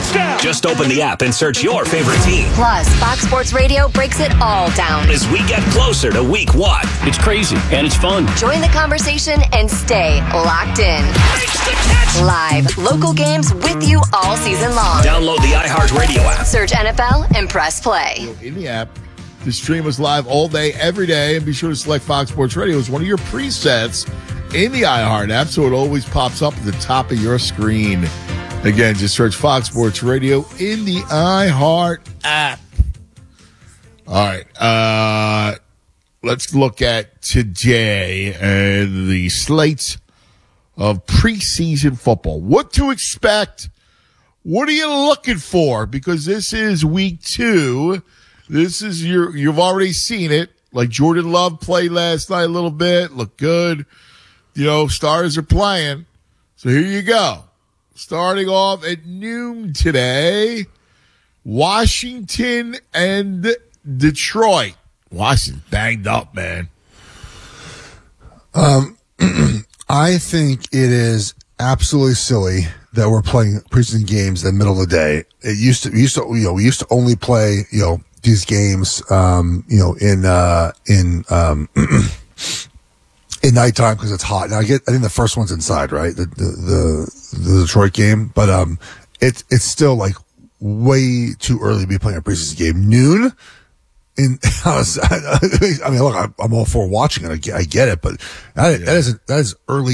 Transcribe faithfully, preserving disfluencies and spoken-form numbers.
Touchdown! Just open the app and search your favorite team. Plus, Fox Sports Radio breaks it all down as we get closer to week one. It's crazy, and it's fun. Join the conversation and stay locked in. Live, local games with you all season long. Download the iHeartRadio app. Search N F L and press play. In the app to stream us live all day, every day, and be sure to select Fox Sports Radio as one of your presets in the iHeart app so it always pops up at the top of your screen. Again, just search Fox Sports Radio in the iHeart app. All right. Uh, let's look at today and the slates of preseason football. What to expect? What are you looking for? Because this is week two. This is your, you've already seen it. Like Jordan Love played last night a little bit, looked good. You know, stars are playing. So here you go. Starting off at noon today, Washington and Detroit. Washington banged up, man. Um, I think it is absolutely silly that we're playing preseason games in the middle of the day. It used to, we used to, you know, we used to only play, you know, these games, um, you know, in, uh, in, um, in nighttime because it's hot. Now I get, I think the first one's inside, right? The, the, the, the Detroit game, but, um, it's, it's still like way too early to be playing a preseason game. Noon. In, I mean, look, I'm all for watching it. I get, I get it, but that, that is, that is early.